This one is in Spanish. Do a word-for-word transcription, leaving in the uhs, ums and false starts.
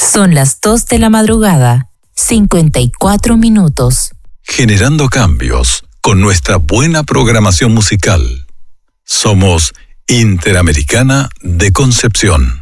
Son las dos de la madrugada, cincuenta y cuatro minutos. Generando cambios con nuestra buena programación musical. Somos Interamericana de Concepción.